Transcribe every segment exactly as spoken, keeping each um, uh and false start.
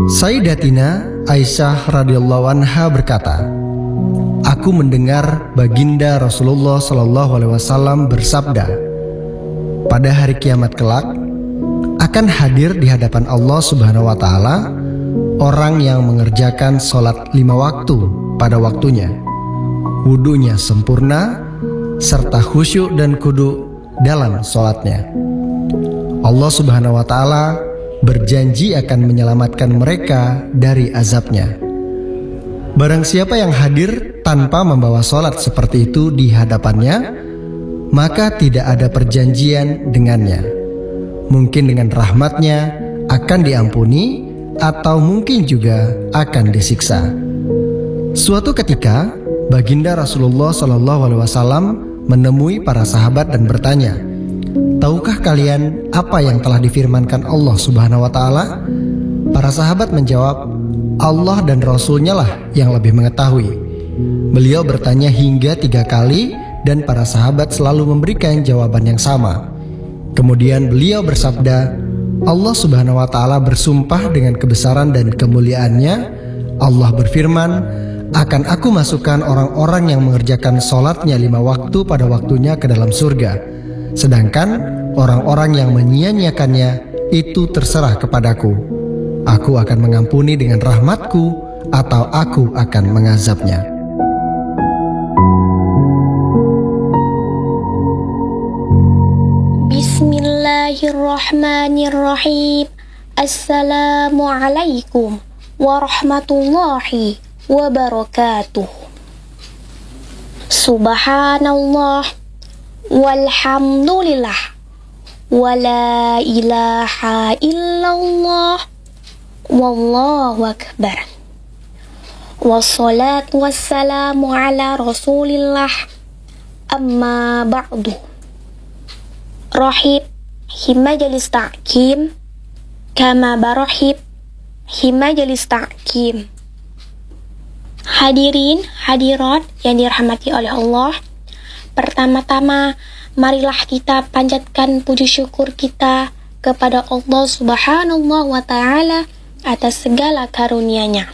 Sayyidatina Aisyah radhiyallahu anha berkata, "Aku mendengar baginda Rasulullah shallallahu alaihi wasallam bersabda, pada hari kiamat kelak akan hadir di hadapan Allah Subhanahu wa taala orang yang mengerjakan sholat lima waktu pada waktunya, wudunya sempurna, serta khusyuk dan kudu dalam sholatnya. Allah Subhanahu wa taala berjanji akan menyelamatkan mereka dari azabnya. Barang siapa yang hadir tanpa membawa sholat seperti itu di hadapannya, maka tidak ada perjanjian dengannya. Mungkin dengan rahmatnya akan diampuni, atau mungkin juga akan disiksa." Suatu ketika, baginda Rasulullah shallallahu alaihi wasallam menemui para sahabat dan bertanya, "Tahukah kalian apa yang telah difirmankan Allah Subhanahu wa taala?" Para sahabat menjawab, "Allah dan Rasulnya lah yang lebih mengetahui." Beliau bertanya hingga tiga kali dan para sahabat selalu memberikan jawaban yang sama. Kemudian beliau bersabda, "Allah Subhanahu wa taala bersumpah dengan kebesaran dan kemuliaannya. Allah berfirman, akan aku masukkan orang-orang yang mengerjakan sholatnya lima waktu pada waktunya ke dalam surga. Sedangkan orang-orang yang menyia-nyiakannya itu terserah kepadaku. Aku akan mengampuni dengan rahmatku, atau aku akan mengazabnya." Bismillahirrahmanirrahim. Assalamualaikum warahmatullahi wabarakatuh. Subhanallah walhamdulillah wala ilaha illallah wallahu akbar. Wassalatu wassalamu ala rasulillah, amma ba'du. Rahib himajalis ta'kim kama barahib himajalis ta'kim. Hadirin hadirat yang dirahmati oleh Allah, pertama-tama marilah kita panjatkan puji syukur kita kepada Allah Subhanahu wa taala atas segala karunia-Nya,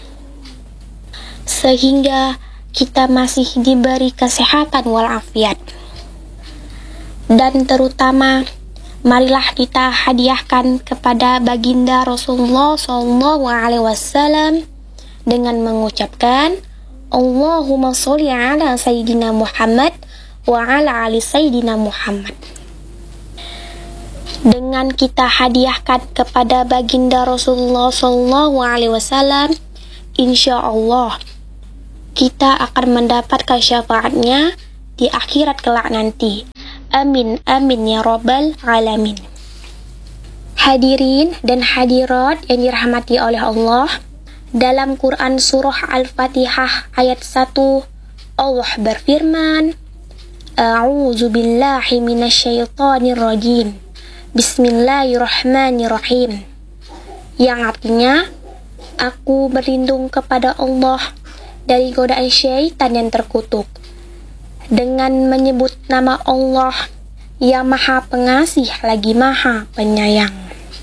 sehingga kita masih diberi kesehatan walafiat. Dan terutama marilah kita hadiahkan kepada baginda Rasulullah shallallahu alaihi wasallam dengan mengucapkan Allahumma sholli ala Sayyidina Muhammad wa ala ali Sayyidina Muhammad. Dengan kita hadiahkan kepada baginda Rasulullah shallallahu alaihi wasallam, insya Allah kita akan mendapatkan syafaatnya di akhirat kelak nanti. Amin amin ya rabbal alamin. Hadirin dan hadirat yang dirahmati oleh Allah, dalam Quran surah Al-Fatihah ayat satu, Allah berfirman, A'udzu billahi minasyaitonir rajim. Bismillahirrahmanirrahim. Yang artinya, aku berlindung kepada Allah dari godaan syaitan yang terkutuk, dengan menyebut nama Allah yang Maha Pengasih lagi Maha Penyayang.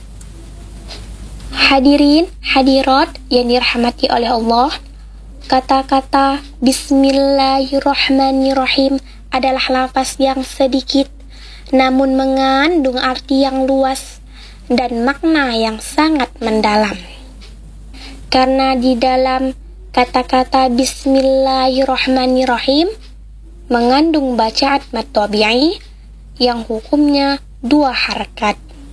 Hadirin hadirat yang dirahmati oleh Allah, kata-kata Bismillahirrahmanirrahim adalah lafaz yang sedikit namun mengandung arti yang luas dan makna yang sangat mendalam. Karena di dalam kata-kata Bismillahirrahmanirrahim mengandung bacaan mad tabi'i yang hukumnya dua harakat.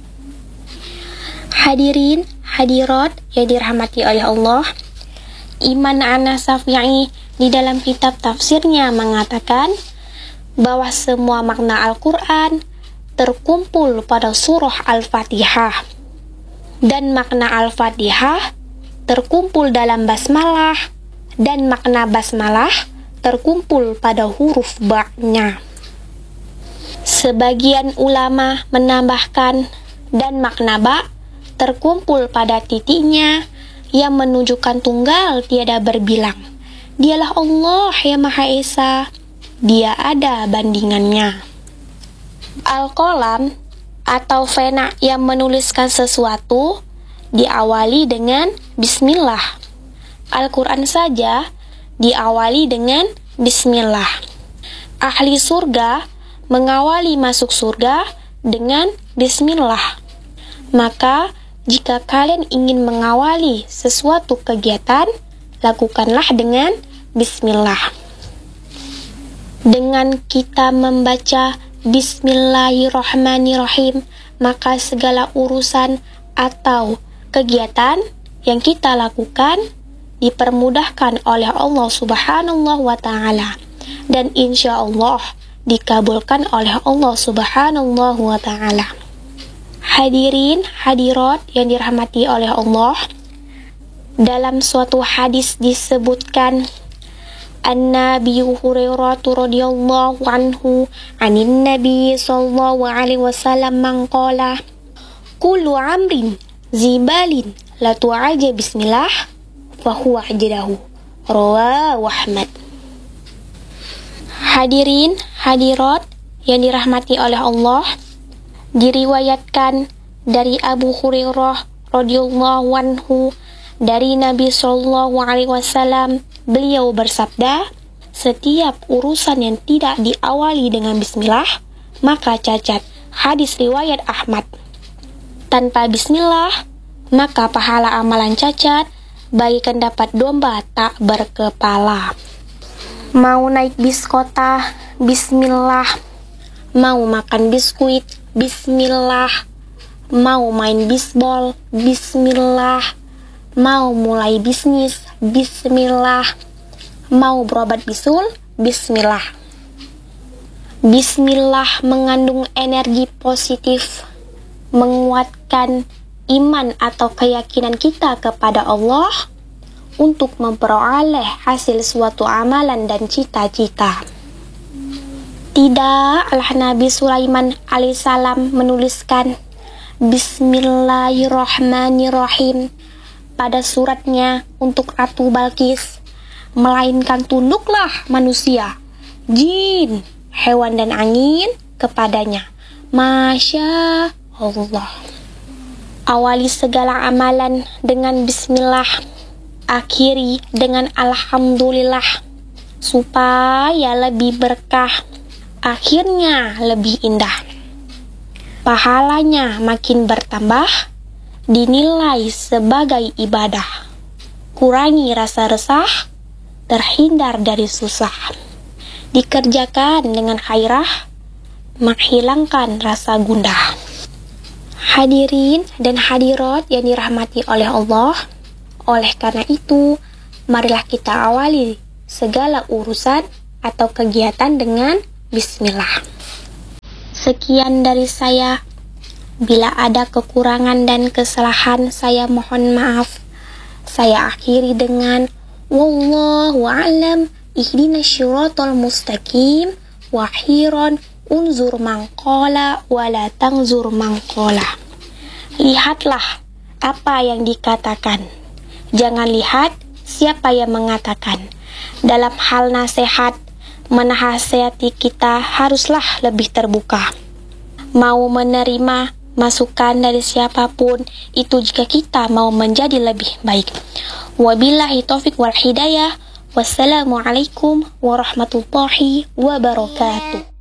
Hadirin hadirat yang dirahmati oleh Allah, Imam An-Nasafi di dalam kitab tafsirnya mengatakan bahwa semua makna Al-Quran terkumpul pada surah Al-Fatihah, dan makna Al-Fatihah terkumpul dalam basmalah, dan makna basmalah terkumpul pada huruf ba-nya. Sebagian ulama menambahkan dan makna ba terkumpul pada titiknya yang menunjukkan tunggal tiada berbilang. Dialah Allah yang Maha Esa, Dia ada bandingannya. Al-Qalam atau pena yang menuliskan sesuatu diawali dengan bismillah. Al-Quran saja diawali dengan bismillah. Ahli surga mengawali masuk surga dengan bismillah. Maka jika kalian ingin mengawali sesuatu kegiatan, lakukanlah dengan bismillah. Dengan kita membaca bismillahirrahmanirrahim, maka segala urusan atau kegiatan yang kita lakukan dipermudahkan oleh Allah Subhanahu wa Ta'ala, dan insya Allah dikabulkan oleh Allah Subhanahu wa Ta'ala. Hadirin hadirat yang dirahmati oleh Allah, dalam suatu hadis disebutkan, An-Nabi Hurairah radhiyallahu anhu anin Nabi sallallahu alaihi wasallam mangqala kullu amrin zibalin la tu'aja bismillah fa huwa ajdahu, rawahu Ahmad. Hadirin hadirat yang dirahmati oleh Allah, diriwayatkan dari Abu Hurairah radhiyallahu anhu dari Nabi sallallahu alaihi wasallam, beliau bersabda, setiap urusan yang tidak diawali dengan bismillah maka cacat. Hadis riwayat Ahmad. Tanpa bismillah maka pahala amalan cacat bagaikan dapat domba tak berkepala. Mau naik bis kota, bismillah. Mau makan biskuit, bismillah. Mau main bisbol, bismillah. Mau mulai bisnis, bismillah. Mau berobat bisul, bismillah. Bismillah mengandung energi positif, menguatkan iman atau keyakinan kita kepada Allah untuk memperoleh hasil suatu amalan dan cita-cita. Tidaklah Nabi Sulaiman alaihissalam menuliskan Bismillahirrahmanirrahim pada suratnya untuk Ratu Balqis, melainkan tunduklah manusia, jin, hewan dan angin kepadanya. Masya Allah. Awali segala amalan dengan bismillah, akhiri dengan alhamdulillah, supaya lebih berkah, akhirnya lebih indah, pahalanya makin bertambah, dinilai sebagai ibadah. Kurangi rasa resah, terhindar dari susah, dikerjakan dengan khairah, menghilangkan rasa gundah. Hadirin dan hadirat yang dirahmati oleh Allah, oleh karena itu, marilah kita awali segala urusan atau kegiatan dengan bismillah. Sekian dari saya. Bila ada kekurangan dan kesalahan, saya mohon maaf. Saya akhiri dengan wallahu a'lam, ihdinas syiratal mustaqim, wa akhiran unzur mangqala wa la tangzur mangqala. Lihatlah apa yang dikatakan, jangan lihat siapa yang mengatakan. Dalam hal nasihat, menasihati kita haruslah lebih terbuka, mau menerima masukan dari siapapun itu jika kita mau menjadi lebih baik. Wabillahi taufik wal hidayah. Wassalamualaikum warahmatullahi wabarakatuh.